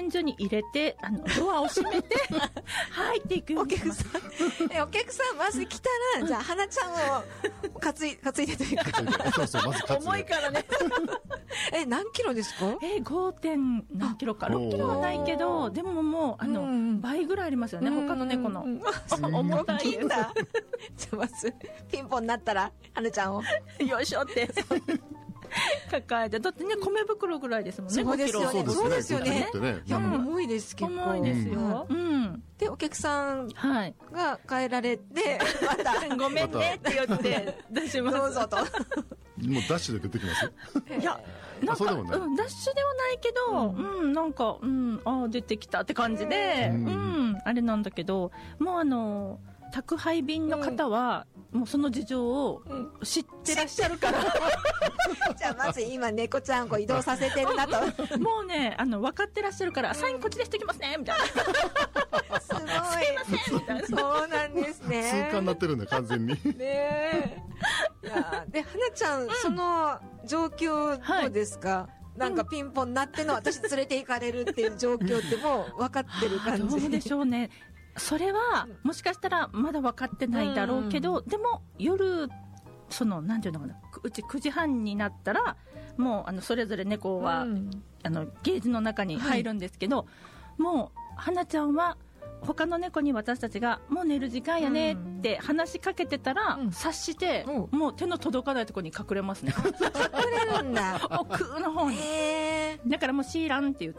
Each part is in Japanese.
近所に入れてドアを閉めて入っていくようにします。 お客さんまず来たら、じゃあ花ちゃんを担いでというかそうそう、まず担いで重いからね何キロですか ？5. 点何キロか、6キロはないけど、でももう倍ぐらいありますよね、他の猫の。重たいです。 じゃあまずピンポンになったら花ちゃんをよいしょって抱えて、だってね、米袋ぐらいですもんね。 そうですよね。そうですよね。いや、重いです、結構。 重いですよ。 で、お客さんが帰られて、またごめんねって言って出します。 どうぞと。 もうダッシュで出てきますよ。 いや、なんか、ダッシュではないけど、なんか、出てきたって感じで、あれなんだけど、もう宅配便の方は、もうその事情を知ってらっしゃるから、 じゃあまず今猫ちゃんを移動させてるなと。 もうね、分かってらっしゃるから、サインこっちでしてきますねみたいな。 すごい。すいませんみたいな。 そうなんですね。 通過になってるんだ、完全に。 ねえ。いや、で、花ちゃん、その状況どうですか？なんかピンポンなっての私連れて行かれるっていう状況ってもう分かってる感じ。 どうでしょうね。それはもしかしたらまだ分かってないだろうけど、でも夜なんていうのかな、うち9時半になったらもうそれぞれ猫は、ゲージの中に入るんですけど、もう花ちゃんは他の猫に私たちがもう寝る時間やねって話しかけてたら、察してもう手の届かないところに隠れますね。 隠れるんだ。 奥の方に。だからもうシーランって言って、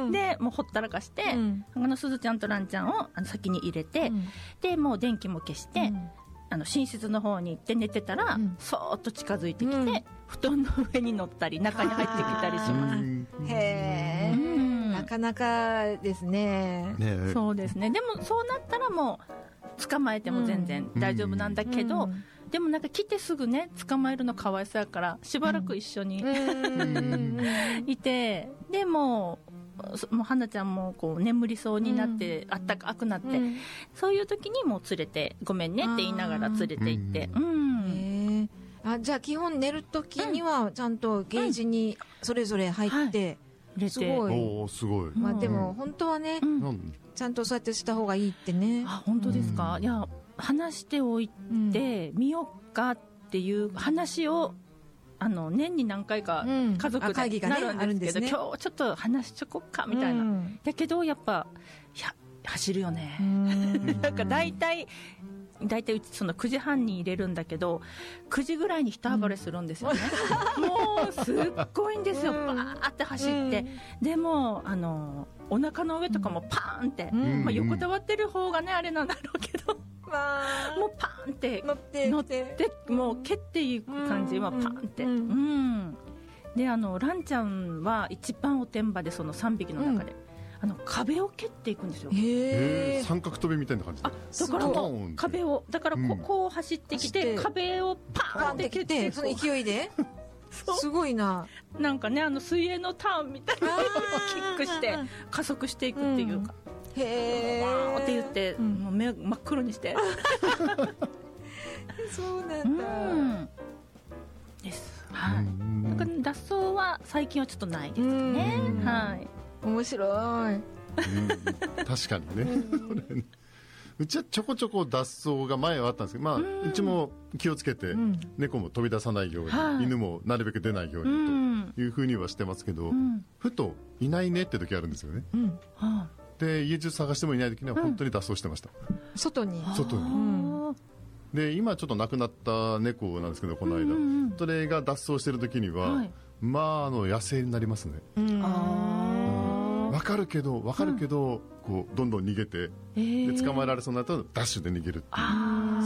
でもうほったらかして、すずちゃんとランちゃんを先に入れて、でもう電気も消して、寝室の方に行って寝てたら、そーっと近づいてきて、布団の上に乗ったり中に入ってきたりします。 へー、なかなかですね。 そうですね。でもそうなったらもう捕まえても全然大丈夫なんだけど、でもなんか来てすぐね捕まえるのかわいそうやからしばらく一緒にいて、でもう花ちゃんもこう眠りそうになって、あったかくなって、そういう時にもう連れてごめんねって言いながら連れて行って、 じゃあ基本寝る時にはちゃんとゲージにそれぞれ入って、すごい。 すごい。 まあでも本当はね、ちゃんとそうやってした方がいいってね。 本当ですか？いや、話しておいてみようかっていう話を年に何回か家族でなるんですけど、今日ちょっと話しちょこっかみたいな。だけどやっぱ走るよね。なんか大体うち9時半に入れるんだけど9時ぐらいに一暴れするんですよね。もうすっごいんですよ。バーって走って、でもお腹の上とかもパーンって、横たわってる方がねあれなんだろうけど、もうパーンって乗ってもう蹴っていく感じはパーンって、でランちゃんは一番おてんばで、その3匹の中で、壁を蹴っていくんですよ。 三角跳びみたいな感じで。 だからもう壁を、だからこう走ってきて、壁をパーンって蹴っていく。 その勢いですごいな。 なんかね、水泳のターンみたいなのをキックして加速していくっていうか、 へーって言って、もう目真っ黒にしてそうなんだ、 です。はい。だから脱走は最近はちょっとないですね。はい。 面白い。 確かにね。うちはちょこちょこ脱走が前はあったんですけど、うちも気をつけて、猫も飛び出さないように、犬もなるべく出ないようにというふうにはしてますけど、ふといないねって時あるんですよね。で家中探してもいない時には本当に脱走してました。 外に。 で今ちょっと亡くなった猫なんですけど、この間、それが脱走してる時には、野生になりますね。分かるけどこうどんどん逃げて、で捕まえられそうになったらダッシュで逃げるっていう、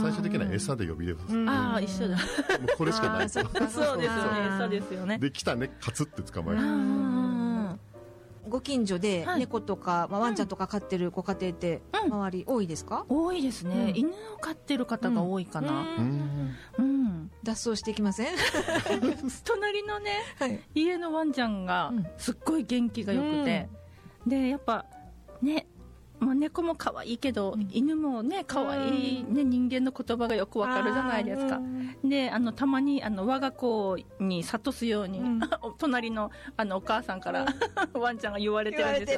最終的には餌で呼び出す。 一緒だ。 もうこれしかない。 そうですよね。餌ですよね。 で来たね、カツって捕まえる。 ご近所で猫とか、ワンちゃんとか飼ってるご家庭って周り多いですか？ 多いですね。犬を飼ってる方が多いかな。 脱走していきません？ 隣のね、家のワンちゃんがすっごい元気がよくて、でやっぱね、猫も可愛いけど、犬もね可愛いね、人間の言葉がよくわかるじゃないですか。でたまに我が子に諭すように、隣のお母さんからワンちゃんが言われてるんですよ。